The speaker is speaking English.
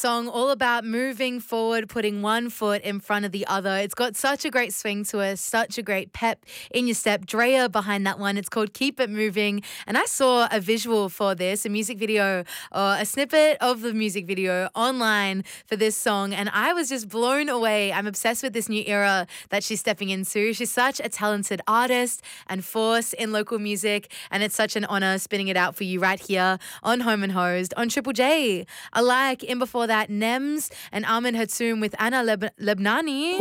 song all about moving forward, putting one foot in front of the other. It's got such a great swing to it, such a great pep in your step. Drea behind that one. It's called Keep It Moving. And I saw a visual for this, a music video, or a snippet of the music video online for this song. And I was just blown away. I'm obsessed with this new era that she's stepping into. She's such a talented artist and force in local music. And it's such an honor spinning it out for you right here on Home and Hosed on Triple J. Alike in before that, Nems and Armin Hatsum with Anna Lebnani.